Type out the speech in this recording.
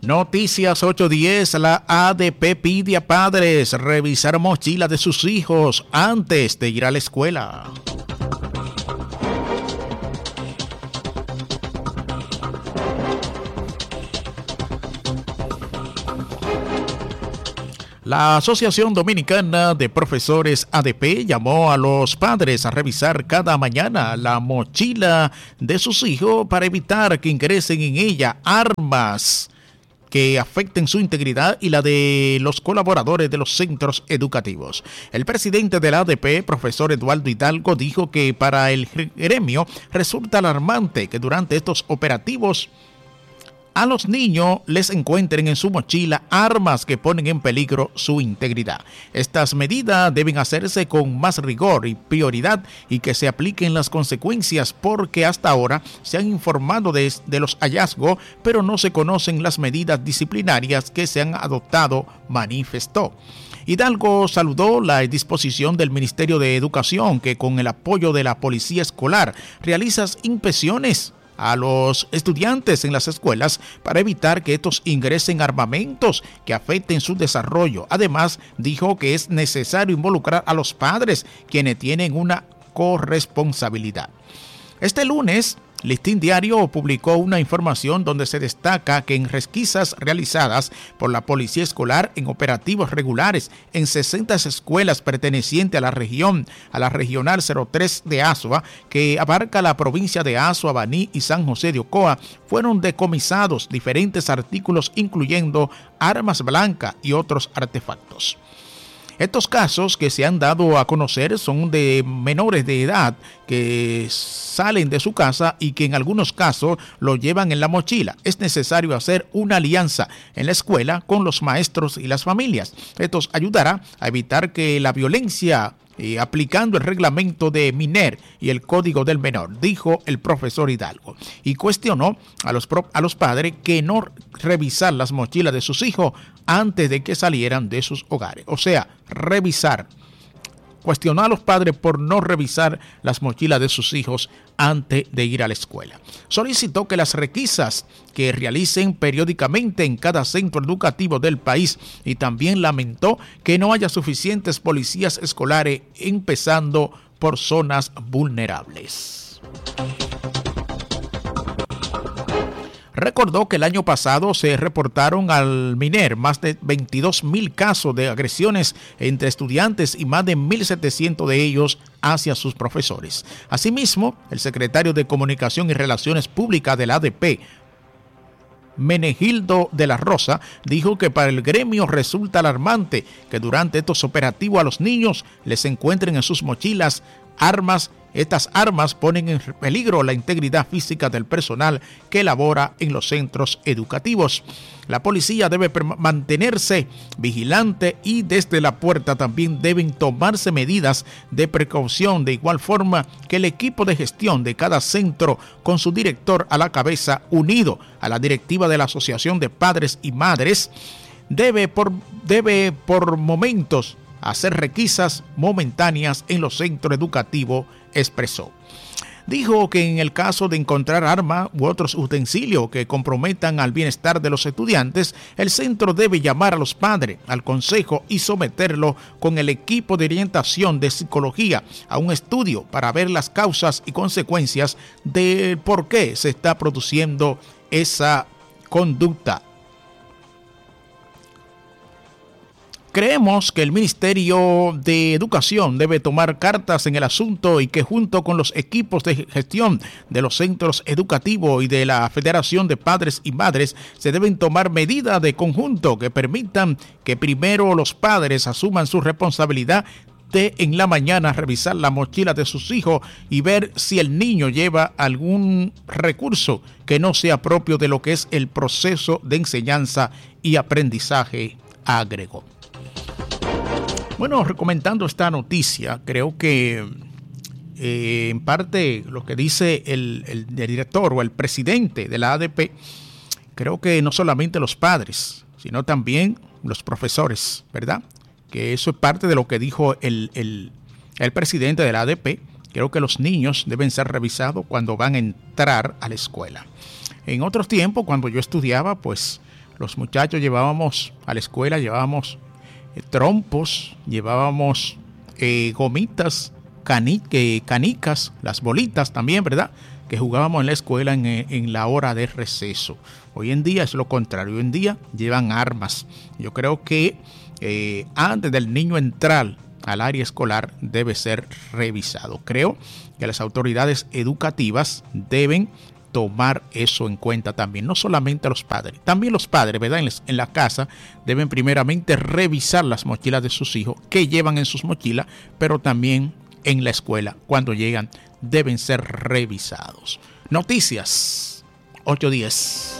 Noticias 810, la ADP pide a padres revisar mochila de sus hijos antes de ir a la escuela. La Asociación Dominicana de Profesores ADP llamó a los padres a revisar cada mañana la mochila de sus hijos para evitar que ingresen en ella armas que afecten su integridad y la de los colaboradores de los centros educativos. El presidente de la ADP, profesor Eduardo Hidalgo, dijo que para el gremio resulta alarmante que durante estos operativos a los niños les encuentren en su mochila armas que ponen en peligro su integridad. Estas medidas deben hacerse con más rigor y prioridad y que se apliquen las consecuencias porque hasta ahora se han informado de los hallazgos, pero no se conocen las medidas disciplinarias que se han adoptado, manifestó. Hidalgo saludó la disposición del Ministerio de Educación que con el apoyo de la Policía Escolar realiza inspecciones a los estudiantes en las escuelas para evitar que estos ingresen armamentos que afecten su desarrollo. Además, dijo que es necesario involucrar a los padres, quienes tienen una corresponsabilidad. Este lunes, Listín Diario publicó una información donde se destaca que en pesquisas realizadas por la Policía Escolar en operativos regulares en 60 escuelas pertenecientes a la Regional 03 de Azua, que abarca la provincia de Azua, Baní y San José de Ocoa, fueron decomisados diferentes artículos incluyendo armas blancas y otros artefactos. Estos casos que se han dado a conocer son de menores de edad que salen de su casa y que en algunos casos lo llevan en la mochila. Es necesario hacer una alianza en la escuela con los maestros y las familias. Esto ayudará a evitar que la violencia aplicando el reglamento de MINER y el Código del Menor, dijo el profesor Hidalgo, y cuestionó a los padres que no revisar las mochilas de sus hijos antes de que salieran de sus hogares. O sea, revisar. Cuestionó a los padres por no revisar las mochilas de sus hijos antes de ir a la escuela. Solicitó que las requisas que realicen periódicamente en cada centro educativo del país y también lamentó que no haya suficientes policías escolares, empezando por zonas vulnerables. Recordó que el año pasado se reportaron al MINER más de 22,000 casos de agresiones entre estudiantes y más de 1,700 de ellos hacia sus profesores. Asimismo, el secretario de Comunicación y Relaciones Públicas de la ADP, Menegildo de la Rosa, dijo que para el gremio resulta alarmante que durante estos operativos a los niños les encuentren en sus mochilas armas. Estas armas ponen en peligro la integridad física del personal que labora en los centros educativos. La policía debe mantenerse vigilante y desde la puerta también deben tomarse medidas de precaución, de igual forma que el equipo de gestión de cada centro con su director a la cabeza, unido a la directiva de la Asociación de Padres y Madres, debe por momentos hacer requisas momentáneas en los centros educativos, expresó. Dijo que en el caso de encontrar armas u otros utensilios que comprometan al bienestar de los estudiantes, el centro debe llamar a los padres, al consejo y someterlo con el equipo de orientación de psicología a un estudio para ver las causas y consecuencias de por qué se está produciendo esa conducta. Creemos que el Ministerio de Educación debe tomar cartas en el asunto y que junto con los equipos de gestión de los centros educativos y de la Federación de Padres y Madres se deben tomar medidas de conjunto que permitan que primero los padres asuman su responsabilidad de en la mañana revisar la mochila de sus hijos y ver si el niño lleva algún recurso que no sea propio de lo que es el proceso de enseñanza y aprendizaje, agregó. Bueno, recomendando esta noticia, creo que en parte lo que dice el director o el presidente de la ADP, creo que no solamente los padres, sino también los profesores, ¿verdad? Que eso es parte de lo que dijo el presidente de la ADP. Creo que los niños deben ser revisados cuando van a entrar a la escuela. En otros tiempos, cuando yo estudiaba, pues Los muchachos llevábamos a la escuela, llevábamos trompos, llevábamos gomitas, canicas, las bolitas también, ¿verdad? Que jugábamos en la escuela en la hora de receso. Hoy en día es lo contrario, hoy en día llevan armas. Yo creo que antes del niño entrar al área escolar debe ser revisado. Creo que las autoridades educativas deben tomar eso en cuenta también, no solamente los padres, también los padres, ¿verdad? En la casa deben primeramente revisar las mochilas de sus hijos, qué llevan en sus mochilas, pero también en la escuela, cuando llegan, deben ser revisados. Noticias 8:10.